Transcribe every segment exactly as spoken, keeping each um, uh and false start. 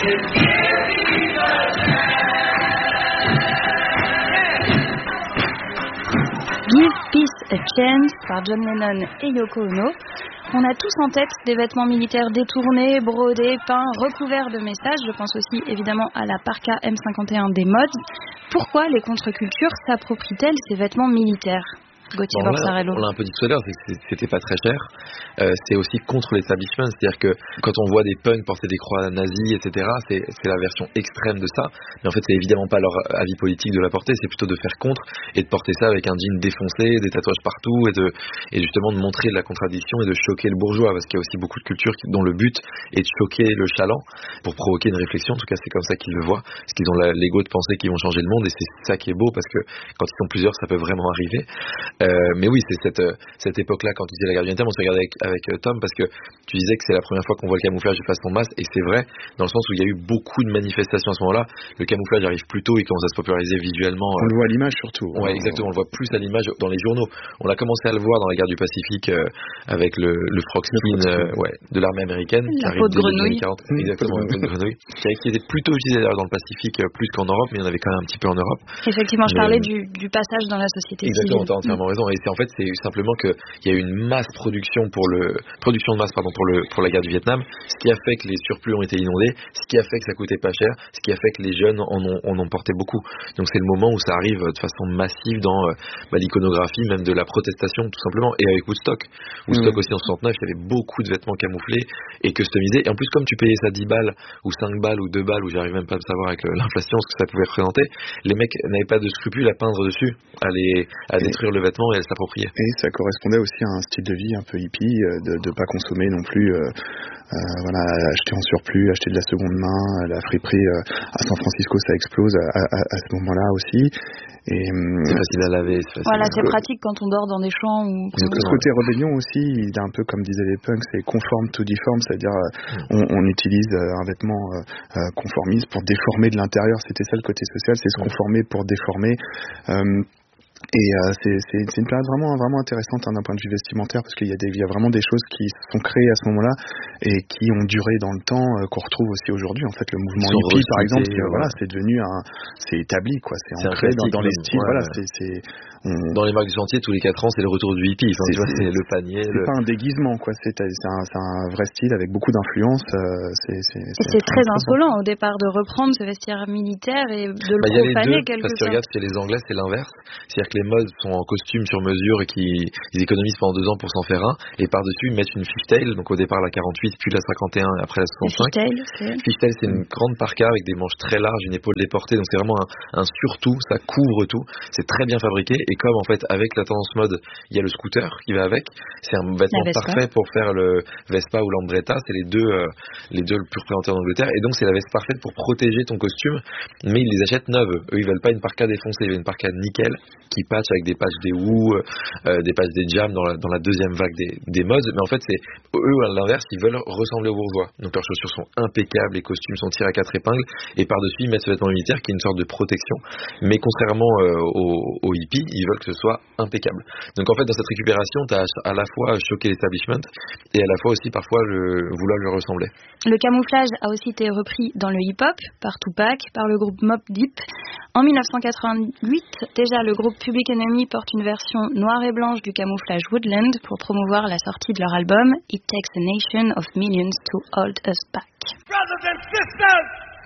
Give Peace a Chance par John Lennon et Yoko Ono. On a tous en tête des vêtements militaires détournés, brodés, peints, recouverts de messages. Je pense aussi évidemment à la parka M cinquante et un des mods. Pourquoi les contre-cultures s'approprient-elles ces vêtements militaires ? Gauthier bon, Borsarello. On l'a un peu dit tout à l'heure, c'est que c'était pas très cher. Euh, c'est aussi contre l'establishment, c'est-à-dire que quand on voit des punks porter des croix nazies, et cetera, c'est, c'est la version extrême de ça. Mais en fait, c'est évidemment pas leur avis politique de la porter, c'est plutôt de faire contre et de porter ça avec un jean défoncé, des tatouages partout et de et justement de montrer la contradiction et de choquer le bourgeois, parce qu'il y a aussi beaucoup de cultures qui, dont le but est de choquer le chaland pour provoquer une réflexion. En tout cas, c'est comme ça qu'ils le voient, parce qu'ils ont la, l'ego de penser qu'ils vont changer le monde, et c'est ça qui est beau, parce que quand ils sont plusieurs, ça peut vraiment arriver. Euh, mais oui, c'est cette, cette époque-là, quand tu disais la guerre du Vietnam, on se regardait avec, avec euh, Tom, parce que tu disais que c'est la première fois qu'on voit le camouflage de façon masse, et c'est vrai, dans le sens où il y a eu beaucoup de manifestations à ce moment-là. Le camouflage arrive plus tôt, il commence à se populariser visuellement. On euh... le voit à l'image surtout. Ouais, exactement, on le voit plus à l'image dans les journaux. On a commencé à le voir dans la guerre du Pacifique euh, avec le, le frog skin euh, ouais, de l'armée américaine. La peau de grenouille. quarante, mmh, exactement, la peau de grenouille. Qui, qui était plutôt utilisé d'ailleurs dans le Pacifique euh, plus qu'en Europe, mais il y en avait quand même un petit peu en Europe. Effectivement, je mais, parlais du, du passage dans la société civile. Exactement, tu as entièrement raison. Et c'est en fait, c'est simplement qu'il y a eu une masse production pour le production de masse pardon pour le pour la guerre du Vietnam, ce qui a fait que les surplus ont été inondés, ce qui a fait que ça coûtait pas cher, ce qui a fait que les jeunes en ont, en ont porté beaucoup. Donc c'est le moment où ça arrive de façon massive dans euh, bah, l'iconographie, même de la protestation tout simplement, et avec Woodstock. Woodstock mmh. aussi en soixante-neuf, il y avait beaucoup de vêtements camouflés et customisés. Et en plus, comme tu payais ça dix balles ou cinq balles ou deux balles, ou j'arrive même pas à le savoir avec l'inflation ce que ça pouvait représenter, les mecs n'avaient pas de scrupules à peindre dessus, à les à et détruire le vêtement et à s'approprier. Et ça correspondait aussi à un style de vie un peu hippie, de ne pas consommer non plus, euh, euh, voilà, acheter en surplus, acheter de la seconde main, la friperie euh, à San Francisco ça explose à, à, à ce moment-là aussi. Et, c'est facile à laver, c'est facile voilà, à... c'est pratique quand on dort dans des champs ou... Ce côté rébellion aussi, il est un peu comme disaient les punks, c'est conform to deform, c'est-à-dire mm. on, on utilise un vêtement euh, conformiste pour déformer de l'intérieur, c'était ça le côté social, c'est se conformer pour déformer. Euh, Et euh, c'est, c'est, c'est une période vraiment, vraiment intéressante hein, d'un point de vue vestimentaire, parce qu'il y a, des, il y a vraiment des choses qui sont créées à ce moment-là et qui ont duré dans le temps, euh, qu'on retrouve aussi aujourd'hui. En fait, le mouvement hippie, par exemple, c'est, voilà, c'est devenu un, c'est établi, quoi. C'est, c'est ancré dans, dans les styles. Ouais, voilà, ouais. c'est, c'est, on... Dans les marques du chantier, tous les quatre ans, c'est le retour du hippie. Enfin, c'est, tu vois, c'est, c'est le panier. C'est le... pas un déguisement, quoi. C'est, c'est, un, c'est un vrai style avec beaucoup d'influence. Euh, c'est, c'est, c'est, c'est très insolent au départ de reprendre ce vestiaire militaire et de le bah, profaner quelque parce sorte. Parce que regarde, chez les Anglais, c'est l'inverse. C'est-à-dire que les modes sont en costume sur mesure et qui ils économisent pendant deux ans pour s'en faire un, et par-dessus ils mettent une fishtail, donc au départ la quarante-huit, puis la cinquante et un, et après la soixante-cinq. Fishtail, c'est... Fishtail, c'est une grande parka avec des manches très larges, une épaule déportée, donc c'est vraiment un, un surtout, ça couvre tout, c'est très bien fabriqué, et comme en fait avec la tendance mode, il y a le scooter qui va avec, c'est un vêtement parfait pour faire le Vespa ou l'Andretta, c'est les deux euh, les deux le plus représentés en Angleterre, et donc c'est la veste parfaite pour protéger ton costume, mais ils les achètent neuves, eux ils veulent pas une parka défoncée, ils veulent une parka nickel qui patch avec des patchs des Woo, euh, des patchs des Jam dans la, dans la deuxième vague des, des modes, mais en fait c'est eux à l'inverse, ils veulent ressembler aux bourgeois, donc leurs chaussures sont impeccables, les costumes sont tirés à quatre épingles, et par-dessus ils mettent ce vêtement militaire qui est une sorte de protection, mais contrairement euh, aux, aux hippies, ils veulent que ce soit impeccable. Donc en fait dans cette récupération t'as à la fois choqué l'establishment et à la fois aussi parfois le, vouloir lui ressembler. Le camouflage a aussi été repris dans le hip-hop par Tupac, par le groupe Mobb Deep. En dix-neuf cent quatre-vingt-huit, déjà le groupe Public Enemy porte une version noire et blanche du camouflage Woodland pour promouvoir la sortie de leur album It Takes a Nation of Millions to Hold Us Back. Brothers and sisters,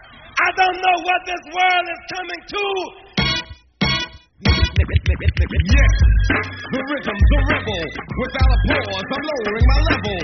I don't know what this world is coming to. Yes, the rhythm's a rebel. Without a pause, I'm lowering my level.